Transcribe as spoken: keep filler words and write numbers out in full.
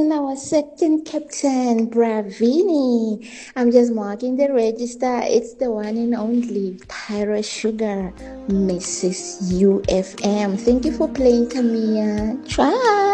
And our second captain, Bravini. I'm just marking the register. It's the one and only Tyra Sugar, Missus U F M. Thank you for playing, Camilla. Try.